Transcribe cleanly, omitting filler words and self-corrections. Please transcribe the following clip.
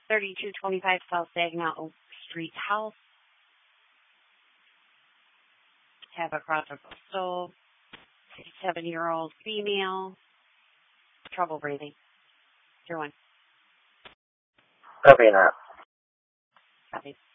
3225 South Saginaw Oak Street House. Have a crossable stove. 67-year-old female. Trouble breathing. Your one. Copy that. Copy.